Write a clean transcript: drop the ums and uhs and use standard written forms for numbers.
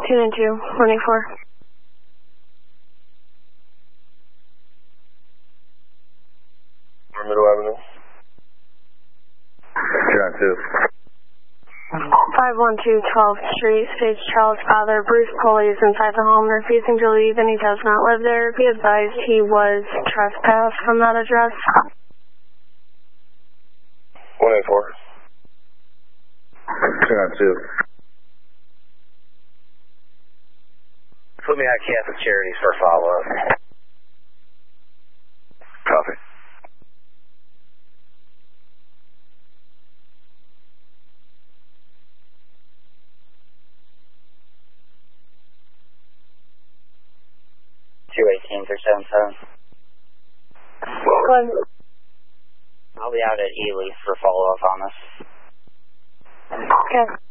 292, 184. Middle Avenue. 292. 512 12th Street, states Charles' father, Bruce Coley, is inside the home, refusing to leave, and he does not live there. Be advised he was trespassed from that address. 184. 292. Put me at Catholic Charities for follow-up. Copy. For 77. I'll be out at Ely for follow-up on this. Okay.